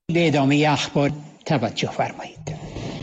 به ادامه اخبار توجه فرمایید.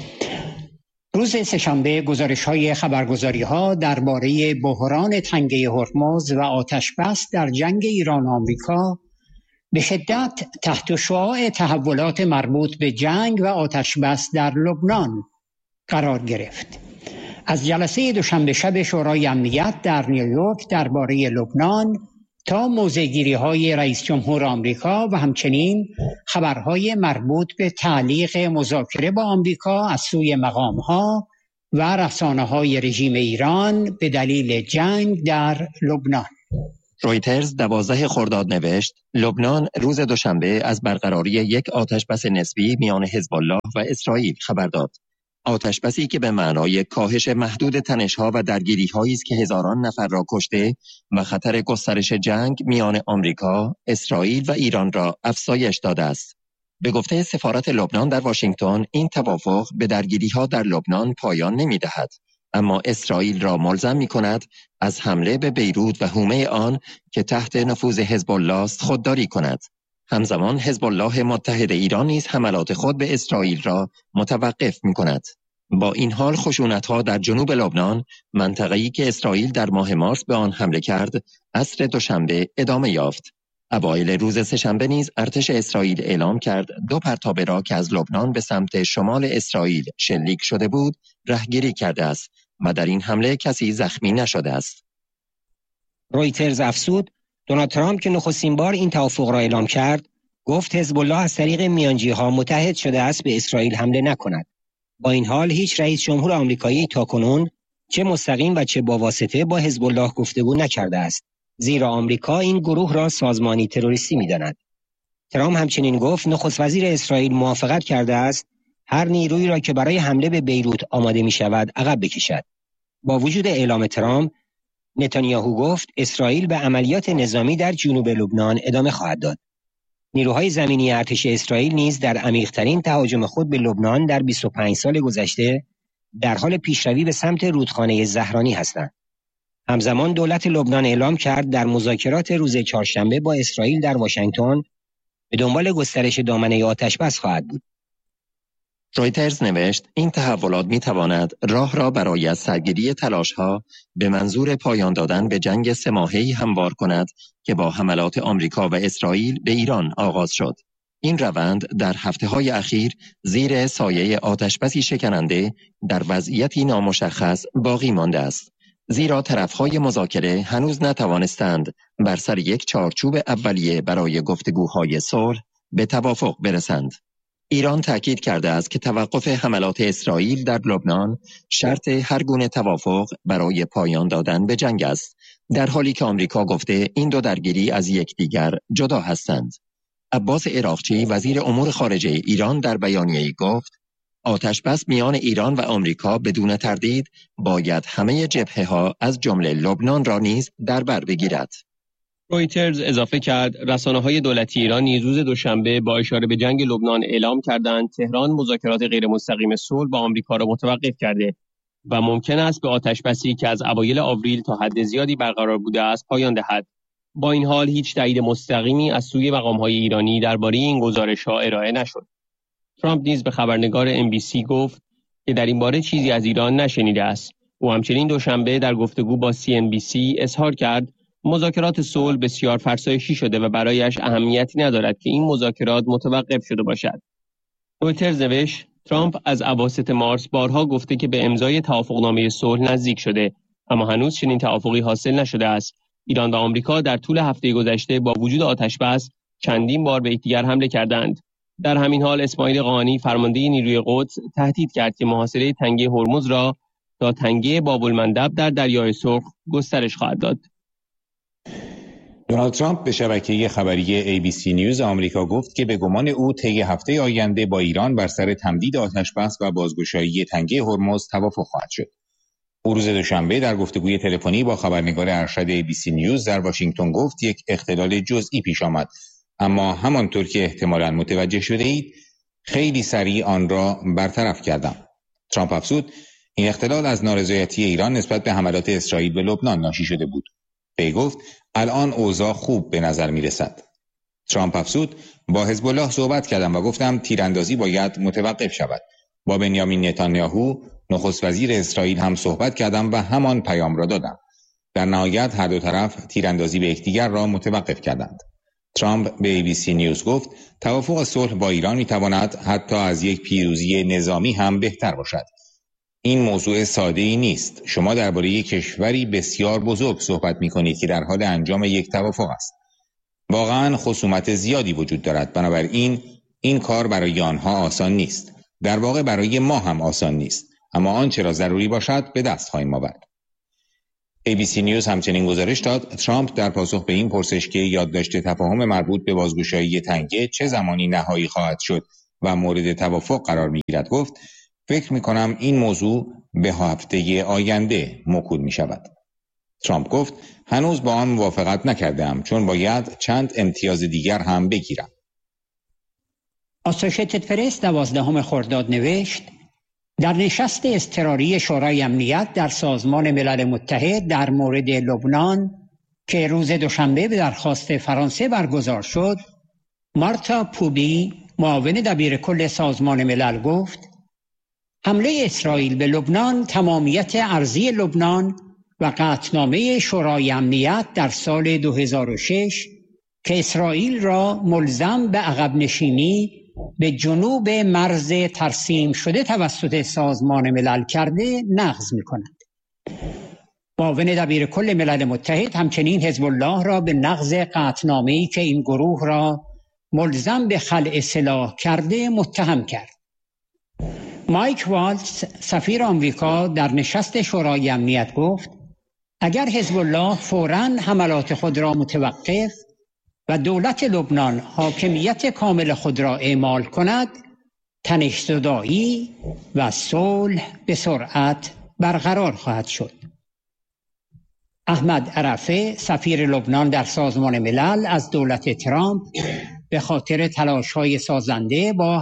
روز سه‌شنبه گزارش‌های خبرگزاری‌ها درباره بحران تنگه هرمز و آتش‌بس در جنگ ایران و آمریکا به شدت تحت شعاع تحولات مربوط به جنگ و آتش‌بس در لبنان قرار گرفت. از جلسه دوشنبه شب شورای امنیت در نیویورک درباره لبنان تا موضع‌گیری‌های رئیس جمهور آمریکا و همچنین خبرهای مربوط به تعلیق مذاکره با آمریکا از سوی مقام‌ها و رسانه‌های رژیم ایران به دلیل جنگ در لبنان. رویترز 12 خرداد نوشت لبنان روز دوشنبه از برقراری یک آتشبس نسبی میان حزب الله و اسرائیل خبر داد. آتشبسی که به معنای کاهش محدود تنش‌ها و درگیری‌هایی است که هزاران نفر را کشته و خطر گسترش جنگ میان آمریکا، اسرائیل و ایران را افزایش داده است. به گفته سفارت لبنان در واشنگتن، این توافق به درگیری‌ها در لبنان پایان نمی‌دهد، اما اسرائیل را ملزم می‌کند از حمله به بیروت و حومه آن که تحت نفوذ حزب الله است خودداری کند. همزمان حزب الله متحد ایران نیز حملات خود به اسرائیل را متوقف می‌کند. با این حال خشونت‌ها در جنوب لبنان، منطقه‌ای که اسرائیل در ماه مارس به آن حمله کرد، عصر دوشنبه ادامه یافت. اوایل روز سه‌شنبه نیز ارتش اسرائیل اعلام کرد 2 پرتاب را که از لبنان به سمت شمال اسرائیل شلیک شده بود، رهگیری کرده است و در این حمله کسی زخمی نشده است. رویترز افزود دونالد ترامپ که نخستین بار این توافق را اعلام کرد، گفت حزب الله از طریق میانجی‌ها متحد شده است به اسرائیل حمله نکند. با این حال هیچ رئیس جمهور آمریکایی تاکنون چه مستقیم و چه با واسطه با حزب الله گفتگو نکرده است، زیرا آمریکا این گروه را سازمانی تروریستی می‌داند. ترامپ همچنین گفت نخست وزیر اسرائیل موافقت کرده است هر نیرویی را که برای حمله به بیروت آماده می‌شود عقب بکشد. با وجود اعلام ترامپ، نتانیاهو گفت اسرائیل به عملیات نظامی در جنوب لبنان ادامه خواهد داد. نیروهای زمینی ارتش اسرائیل نیز در عمیق‌ترین تهاجم خود به لبنان در 25 سال گذشته در حال پیشروی به سمت رودخانه زهرانی هستند. همزمان دولت لبنان اعلام کرد در مذاکرات روز چهارشنبه با اسرائیل در واشنگتن به دنبال گسترش دامنه آتش‌بس خواهد بود. رویترز نوشت این تحولات می‌تواند راه را برای سرگیری تلاش‌ها به منظور پایان دادن به جنگ 3 ماهه‌ای هموار کند که با حملات آمریکا و اسرائیل به ایران آغاز شد. این روند در هفته‌های اخیر زیر سایه آتشبسی شکننده در وضعیتی نامشخص باقی مانده است، زیرا طرف‌های مذاکره هنوز نتوانستند بر سر یک چارچوب اولیه برای گفتگوهای صلح به توافق برسند. ایران تاکید کرده است که توقف حملات اسرائیل در لبنان شرط هر گونه توافق برای پایان دادن به جنگ است، در حالی که آمریکا گفته این دو درگیری از یکدیگر جدا هستند. عباس عراقچی وزیر امور خارجه ایران در بیانیه‌ای گفت آتش‌بس میان ایران و آمریکا بدون تردید باید همه جبهه‌ها از جمله لبنان را نیز در بر بگیرد. رویترز اضافه کرد رسانه‌های دولتی ایران نیز روز دوشنبه با اشاره به جنگ لبنان اعلام کردند تهران مذاکرات غیر مستقیم صلح با آمریکا را متوقف کرده و ممکن است به آتش‌بسی که از اوایل آوریل تا حد زیادی برقرار بوده است پایان دهد. با این حال هیچ تایید مستقیمی از سوی مقام‌های ایرانی درباره این گزارش‌ها ارائه نشد. ترامپ نیز به خبرنگار NBC گفت که در این باره چیزی از ایران نشنیده است. او همچنین دوشنبه در گفتگو با CNBC اظهار کرد مذاکرات صلح بسیار فرسایشی شده و برایش اهمیتی ندارد که این مذاکرات متوقف شده باشد. رویترز نوشت ترامپ از اواسط مارس بارها گفته که به امضای توافقنامه صلح نزدیک شده، اما هنوز چنین توافقی حاصل نشده است. ایران و آمریکا در طول هفته گذشته با وجود آتش‌بس چندین بار به یکدیگر حمله کردند. در همین حال اسماعیل قانی فرمانده نیروی قدس تهدید کرد که محاصره تنگه هرمز را تا تنگه باب‌المندب در دریای سرخ گسترش خواهد داد. دونالد ترامپ به شبکه خبری ABC نیوز آمریکا گفت که به گمان او طی هفته آینده با ایران بر سر تمدید آتش‌بس و بازگشایی تنگه هرمز توافق خواهد شد. او روز دوشنبه در گفتگوی تلفنی با خبرنگار ارشد ABC نیوز در واشنگتن گفت یک اختلال جزئی پیش آمد، اما همانطور که احتمالاً متوجه شده اید خیلی سریع آن را برطرف کردم. ترامپ افزود این اختلال از نارضایتی ایران نسبت به حملات اسرائیل به لبنان ناشی شده بود. وی گفت الان اوضاع خوب به نظر می رسد. ترامپ افزود: با حزب الله صحبت کردم و گفتم تیراندازی باید متوقف شود. با بنیامین نتانیاهو نخست وزیر اسرائیل هم صحبت کردم و همان پیام را دادم. در نهایت هر دو طرف تیراندازی به یکدیگر را متوقف کردند. ترامپ به ABC نیوز گفت توافق صلح با ایران میتواند حتی از یک پیروزی نظامی هم بهتر باشد. این موضوع ساده‌ای نیست. شما درباره کشوری بسیار بزرگ صحبت می‌کنید که در حال انجام یک توافق است. واقعاً خصومت زیادی وجود دارد، بنابراین این کار برای آنها آسان نیست. در واقع برای ما هم آسان نیست، اما آنچه را ضروری باشد به دست خواهیم آورد. ABC نیوز همچنین گزارش داد ترامپ در پاسخ به این پرسش که یادداشت تفاهم مربوط به بازگشایی تنگه چه زمانی نهایی خواهد شد و مورد توافق قرار می‌گیرد گفت: فکر می‌کنم این موضوع به هفته آینده موکول می‌شود. ترامپ گفت: هنوز با آن موافقت نکردم چون باید چند امتیاز دیگر هم بگیرم. آسوشیتد پرس 12 خرداد نوشت: در نشست اضطراری شورای امنیت در سازمان ملل متحد در مورد لبنان که روز دوشنبه به درخواست فرانسه برگزار شد، مارتا پوبی معاون دبیرکل سازمان ملل گفت: حمله اسرائیل به لبنان تمامیت ارضی لبنان و قطعنامه شورای امنیت در سال 2006 که اسرائیل را ملزم به عقب نشینی به جنوب مرز ترسیم شده توسط سازمان ملل کرده نقض می‌کند. معاون دبیرکل ملل متحد همچنین حزب الله را به نقض قطعنامه‌ای که این گروه را ملزم به خلع سلاح کرده متهم کرد. مایک والتز سفیر آمریکا در نشست شورای امنیت گفت: اگر حزب الله فوراً حملات خود را متوقف و دولت لبنان حاکمیت کامل خود را اعمال کند، تنش‌زدایی و صلح به سرعت برقرار خواهد شد. احمد عرفه سفیر لبنان در سازمان ملل از دولت ترامپ به خاطر تلاش‌های سازنده با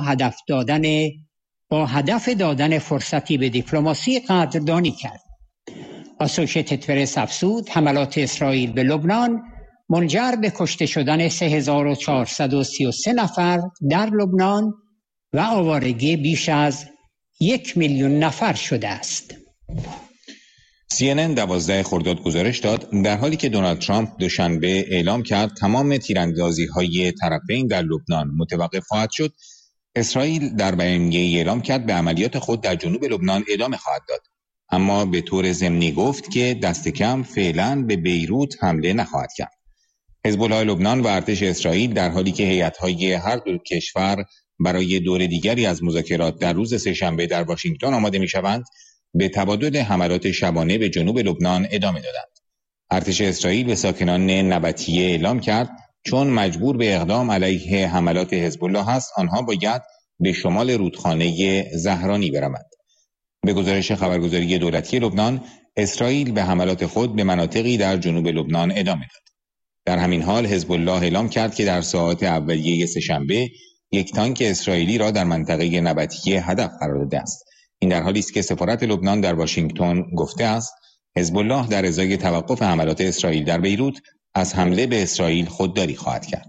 هدف دادن فرصتی به دیپلماسی قدردانی کرد. آسوشیتد پرس افزود حملات اسرائیل به لبنان منجر به کشته شدن 3433 نفر در لبنان و آوارگی بیش از 1,000,000 نفر شده است. CNN 12 خرداد گزارش داد در حالی که دونالد ترامپ دوشنبه اعلام کرد تمام تیراندازی‌های طرفین در لبنان متوقف خواهد شد، اسرائیل در بیانیه‌ای اعلام کرد به عملیات خود در جنوب لبنان ادامه خواهد داد، اما به طور ضمنی گفت که دست کم فعلاً به بیروت حمله نخواهد کرد. حزب الله لبنان و ارتش اسرائیل در حالی که هیئت‌های هر دو کشور برای دور دیگری از مذاکرات در روز سه‌شنبه در واشنگتن آماده می‌شوند، به تبادل حملات شبانه به جنوب لبنان ادامه دادند. ارتش اسرائیل به ساکنان نبطیه اعلام کرد چون مجبور به اقدام علیه حملات حزب الله است، آنها باید به شمال رودخانه زهرانی بروند. به گزارش خبرگزاری دولتی لبنان، اسرائیل به حملات خود به مناطقی در جنوب لبنان ادامه داد. در همین حال حزب الله اعلام کرد که در ساعات اولیه سه‌شنبه یک تانک اسرائیلی را در منطقه نبطیه هدف قرار داده است. این در حالی است که سفارت لبنان در واشنگتن گفته است حزب الله در ازای توقف حملات اسرائیل در بیروت از حمله به اسرائیل خودداری خواهد کرد.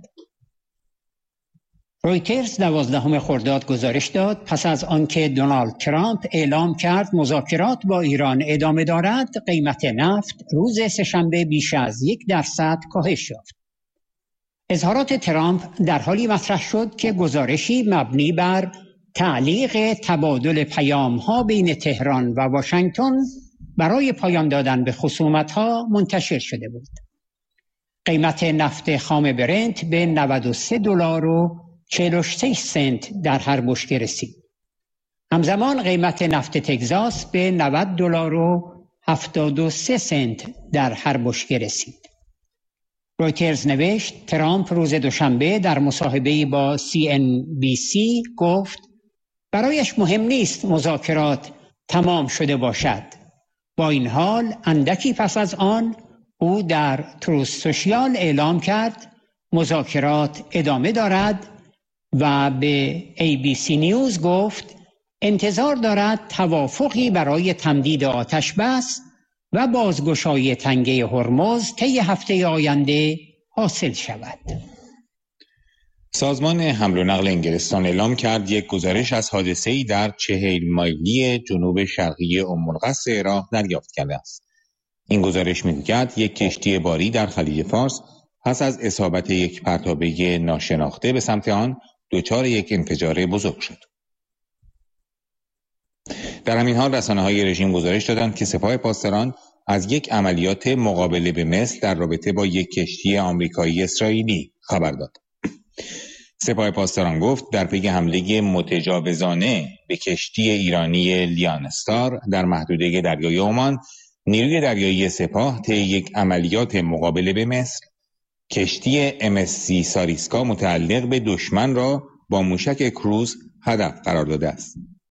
رویترز 12 خرداد گزارش داد پس از آنکه دونالد ترامپ اعلام کرد مذاکرات با ایران ادامه دارد، قیمت نفت روز سه‌شنبه بیش از 1% کاهش یافت. اظهارات ترامپ در حالی مطرح شد که گزارشی مبنی بر تعلیق تبادل پیام‌ها بین تهران و واشنگتن برای پایان دادن به خصومت‌ها منتشر شده بود. قیمت نفت خام برنت به $92.46 در هر بشکه رسید. همزمان قیمت نفت تگزاس به $90.73 در هر بشکه رسید. رویترز نوشت ترامپ روز دوشنبه در مصاحبه‌ای با CNBC گفت برایش مهم نیست مذاکرات تمام شده باشد. با این حال اندکی پس از آن او در تروث سوشیال اعلام کرد مذاکرات ادامه دارد و به ABC نیوز گفت انتظار دارد توافقی برای تمدید آتش بس و بازگشایی تنگه هرمز طی هفته آینده حاصل شود. سازمان حمل و نقل انگلستان اعلام کرد یک گزارش از حادثه‌ای در 40 مایلی جنوب شرقی القصر عراق دریافت کرده است. این گزارش می‌گوید یک کشتی باری در خلیج فارس پس از اصابت یک پرتابه ناشناخته به سمت آن دچار یک انفجار بزرگ شد. در همین حال رسانه‌های رژیم گزارش دادند که سپاه پاسداران از یک عملیات مقابله به مثل در رابطه با یک کشتی آمریکایی اسرائیلی خبر داد. سپاه پاسداران گفت در پی حمله متجاوزانه به کشتی ایرانی لیان استار در محدوده دریای عمان، نیروی دریایی سپاه طی یک عملیات مقابله به مثل کشتی MSC ساریسکا متعلق به دشمن را با موشک کروز هدف قرار داده است.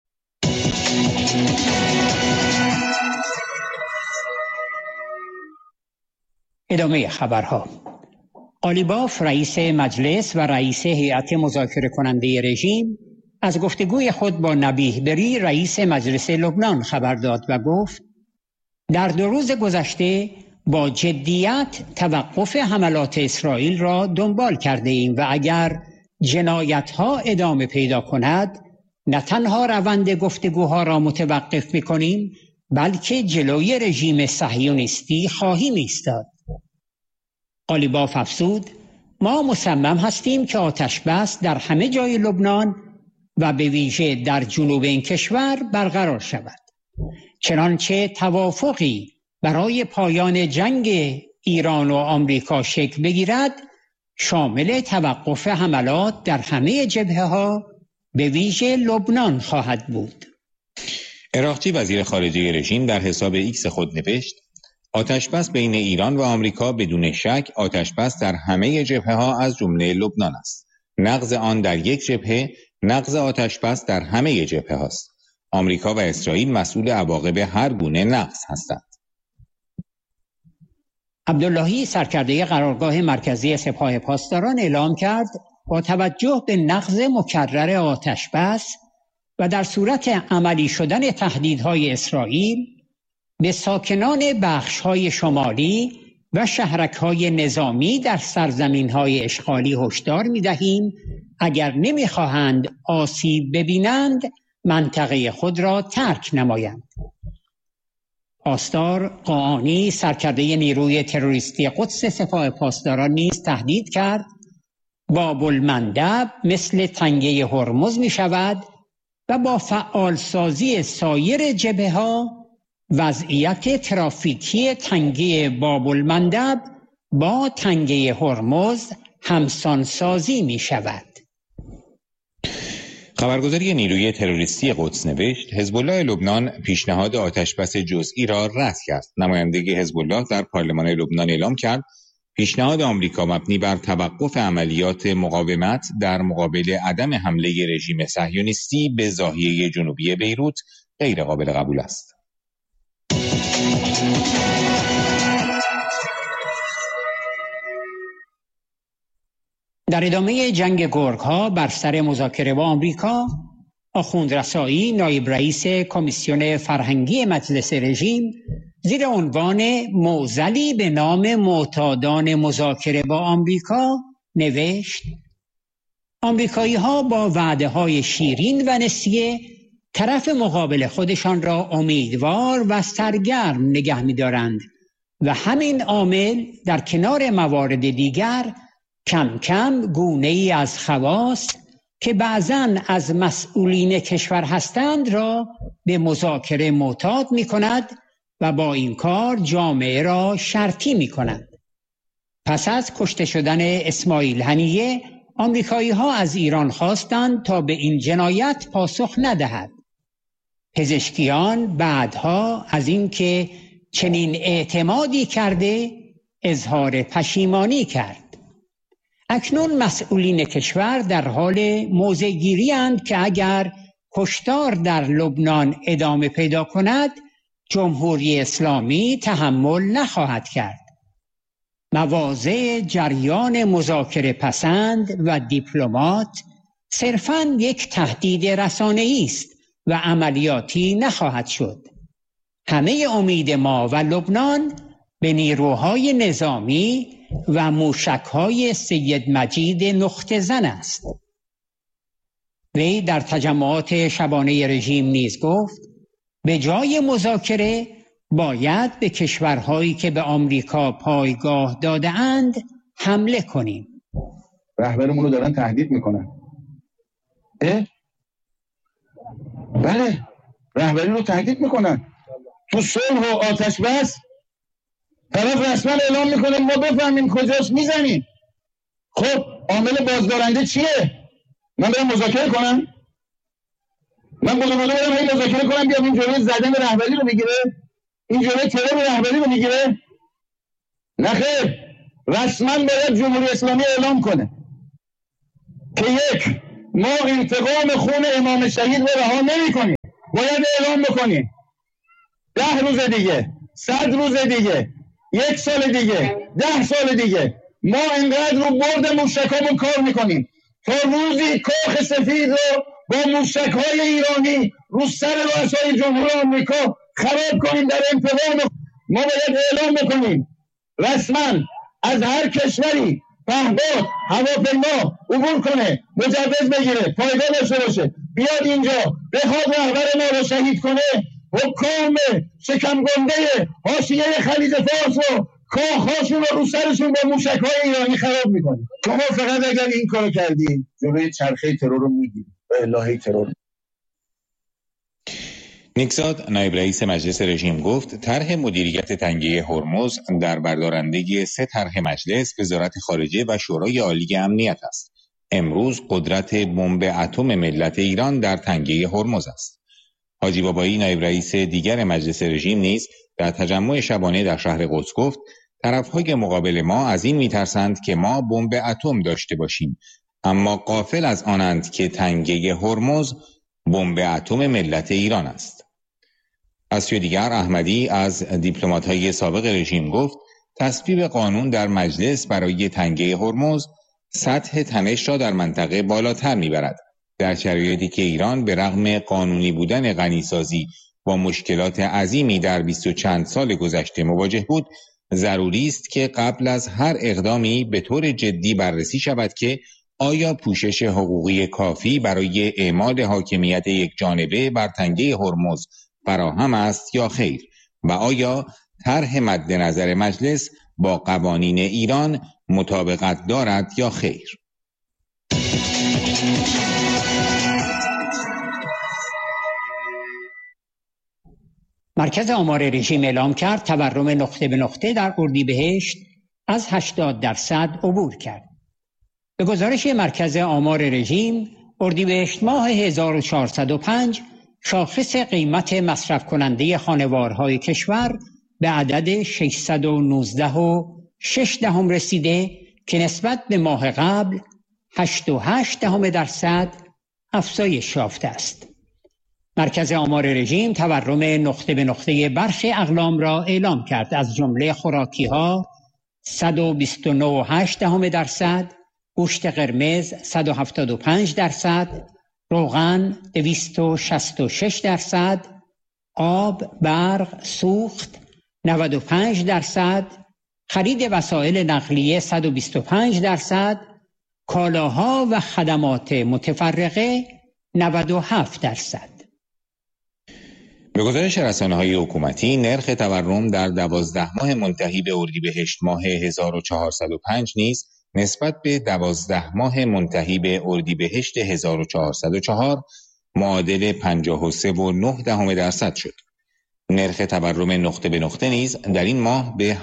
ادامه خبرها. قالیباف رئیس مجلس و رئیس هیئت مذاکره کننده رژیم از گفتگوی خود با نبیه بری رئیس مجلس لبنان خبر داد و گفت در 2 روز گذشته با جدیت توقف حملات اسرائیل را دنبال کرده ایم و اگر جنایت‌ها ادامه پیدا کند نه تنها روند گفتگوها را متوقف می‌کنیم بلکه جلوی رژیم صهیونیستی خواهیم ایستاد. قالیباف افزود ما مصمم هستیم که آتش بس در همه جای لبنان و به ویژه در جنوب این کشور برقرار شود. چنانچه توافقی برای پایان جنگ ایران و آمریکا شکل بگیرد شامل توقف حملات در همه جبهه‌ها به ویژه لبنان خواهد بود. عراقچی وزیر خارجه رژیم در حساب ایکس خود نوشت آتشبس بین ایران و آمریکا بدون شک آتشبس در همه جبهه‌ها از جمله لبنان است. نقض آن در یک جبهه، نقض آتشبس در همه جبهه است. آمریکا و اسرائیل مسئول عواقب هر گونه نقض هستند. عبداللهی سرکرده قرارگاه مرکزی سپاه پاسداران اعلام کرد با توجه به نقض مکرر آتشبس و در صورت عملی شدن تهدیدهای اسرائیل به ساکنان بخش‌های شمالی و شهرک‌های نظامی در سرزمین‌های اشغالی هشدار می‌دهیم اگر نمی‌خواهند آسیب ببینند منطقه خود را ترک نمایند. پاسدار قاآنی سرکرده نیروی تروریستی قدس سپاه پاسداران نیز تهدید کرد باب المندب مثل تنگه هرمز می‌شود و با فعالسازی سایر جبهه‌ها وضعیت ترافیکی تنگه باب المندب با تنگه هرمز همسانسازی می شود. خبرگزاری نیروی تروریستی قدس نوشت حزب الله لبنان پیشنهاد آتشبس جزئی را رد کرد. نماینده حزب الله در پارلمان لبنان اعلام کرد پیشنهاد آمریکا مبنی بر توقف عملیات مقاومت در مقابل عدم حمله رژیم صهیونیستی به ضاحیه جنوبی بیروت غیر قابل قبول است. در ادامه جنگ گرگ‌ها بر سر مذاکره با آمریکا، آخوند رسایی نایب رئیس کمیسیون فرهنگی مجلس رژیم زیر عنوان معضلی به نام معتادان مذاکره با آمریکا نوشت آمریکایی‌ها با وعده‌های شیرین و نسیه طرف مقابل خودشان را امیدوار و سرگرم نگه می‌دارند و همین عامل در کنار موارد دیگر کم کم گونه‌ای از خواص که بعضاً از مسئولین کشور هستند را به مذاکره معتاد می‌کند و با این کار جامعه را شرطی می‌کند. پس از کشته شدن اسماعیل هنیه، آمریکایی‌ها از ایران خواستند تا به این جنایت پاسخ ندهد. پزشکیان بعدها از اینکه چنین اعتمادی کرده اظهار پشیمانی کرد. اکنون مسئولین کشور در حال موضع‌گیری اند که اگر کشتار در لبنان ادامه پیدا کند جمهوری اسلامی تحمل نخواهد کرد. مواضع جریان مذاکره پسند و دیپلمات صرفاً یک تهدید رسانه‌ای است و عملیاتی نخواهد شد. همه امید ما و لبنان به نیروهای نظامی و موشک‌های سید مجید نقطه زن است. وی در تجمعات شبانه رژیم نیز گفت به جای مذاکره باید به کشورهایی که به آمریکا پایگاه داده‌اند حمله کنیم. رهبرمون رو دارن تهدید میکنن. بله، رهبری رو تهدید میکنن. تو صلح و آتش بس طرف رسما اعلام میکنه ما بفهمیم کجاست میزنیم. خب عامل بازدارنده چیه؟ من برم مذاکره کنم؟ من برم مذاکره کنم بیام این جلوی زدن رهبری رو بگیره؟ این جلوی ترور رهبری رو بگیره؟ نه خیر، رسما باید جمهوری اسلامی اعلام کنه که یک، ما انتقام خون امام شهید رو رها نمی‌کنیم. باید اعلام بکنیم 10 روز دیگه، 100 روز دیگه، 1 سال دیگه، 10 سال دیگه ما انقدر رو برد موشکامون کار میکنیم تا روزی کاخ سفید رو با موشک‌های ایرانی رو سر رؤسای جمهور آمریکا خراب کنیم در انتقام. ما باید اعلام بکنیم رسما از هر کشوری پهپاد هواپیما عبور کنه، مجوز بگیره، پایگاه داشته باشه، بیاد اینجا بخواد رهبر ما رو شهید کنه، حکام شکم گنده حاشیه خلیج فارس رو کاخ‌هاشون رو سرشون با موشک‌های ایرانی خراب میکنه. شما فقط اگر این کارو کردین جلوی چرخه ترور رو میگیرید به الهه ترور. نیکزاد نایب رئیس مجلس رژیم گفت طرح مدیریت تنگه هرمز در بردارندگی 3 طرح مجلس، وزارت خارجه و شورای عالی امنیت است. امروز قدرت بمب اتم ملت ایران در تنگه هرمز است. حاجی بابایی نایب رئیس دیگر مجلس رژیم نیز در تجمع شبانه در شهر قدس گفت طرفهای مقابل ما از این میترسند که ما بمب اتم داشته باشیم، اما غافل از آنند که تنگه هرمز بمب اتم ملت ایران است. از سوی دیگر احمدی از دیپلمات‌های سابق رژیم گفت تصویب قانون در مجلس برای تنگه هرمز سطح تنش را در منطقه بالاتر میبرد، در شرایطی که ایران به رغم قانونی بودن غنیسازی با مشکلات عظیمی در 20 و چند سال گذشته مواجه بود. ضروری است که قبل از هر اقدامی به طور جدی بررسی شود که آیا پوشش حقوقی کافی برای اعمال حاکمیت یک جانبه بر تنگه هرمز فراهم است یا خیر، و آیا طرح مد نظر مجلس با قوانین ایران مطابقت دارد یا خیر. مرکز آمار رژیم اعلام کرد تورم نقطه به نقطه در اردیبهشت از 80% عبور کرد. به گزارش مرکز آمار رژیم، اردیبهشت ماه 1405 شاخص قیمت مصرف کننده خانوارهای کشور به عدد 619.6 رسیده که نسبت به ماه قبل 8.8% افزایش یافته است. مرکز آمار رژیم تورم نقطه به نقطه برخی اقلام را اعلام کرد، از جمله خوراکی‌ها 129.8%، گوشت قرمز 175%، روغن 266%، آب، برق، سوخت 95%، خرید وسایل نقلیه 125%، کالاها و خدمات متفرقه 97%. به گزارش رسانه‌های حکومتی، نرخ تورم در 12 ماه منتهی به اردیبهشت ماه 1405 نیز نسبت به 12 ماه منتهی به اردیبهشت 1404 معادل 53.9% شد. نرخ تورم نقطه به نقطه نیز در این ماه به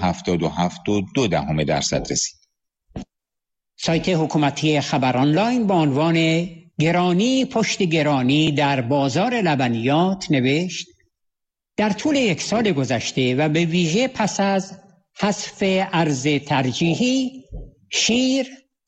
77.2% رسید. سایت حکومتی خبر آنلاین با عنوان گرانی پشت گرانی در بازار لبنیات نوشت در طول 1 سال گذشته و به ویژه پس از حذف ارز ترجیحی، شیر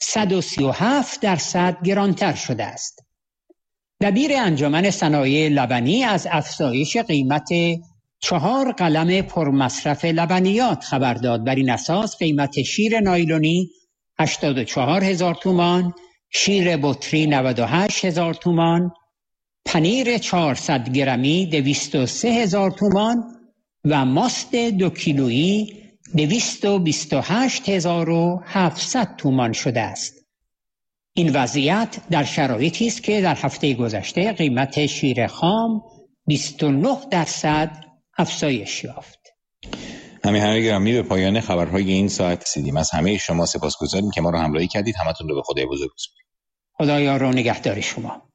137% گرانتر شده است. دبیر انجمن صنایع لبنی از افزایش قیمت 4 قلم پرمصرف لبنیات خبر داد. بر این اساس قیمت شیر نایلونی 84,000 تومان، شیر بطری 98,000 تومان، پنیر 400 گرمی 203,000 تومان و ماست 2 کیلویی 228,700 تومان شده است. این وضعیت در شرایطی است که در هفته گذشته قیمت شیر خام 29% افزایش یافت. همه گرامی، به پایان خبرهای این ساعت رسیدیم. از همه شما سپاسگزاریم که ما را همراهی کردید. همتون رو به خدای بزرگ بسپاریم. خدایا رو نگهدار شما.